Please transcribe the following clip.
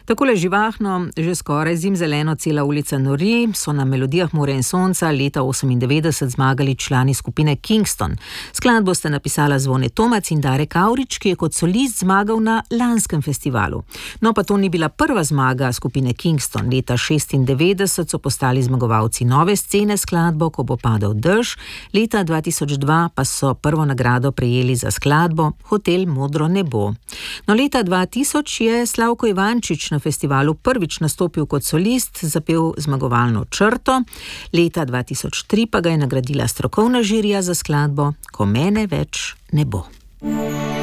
Takole živahno, že skoraj zimzeleno cela ulica nori, so na melodijah Morja in sonca leta 1998 zmagali člani skupine Kingston. Skladbo sta napisala Zvone Tomac in Darek Avrič, ki je kot solist zmagal na lanskem festivalu. No, pa to ni bila prva zmaga skupine Kingston. Leta 1996 so postali zmagovalci Nove scene skladbo Ko bo padal dež, leta 2002 pa so prvo nagrado prejeli za skladbo Hotel Modro nebo. No, leta 2000 je Slavko Ivančič na festivalu prvič nastopil kot solist, zapel zmagovalno črto. Leta 2003 pa ga je nagradila strokovna žirija za skladbo Ko mene več ne bo.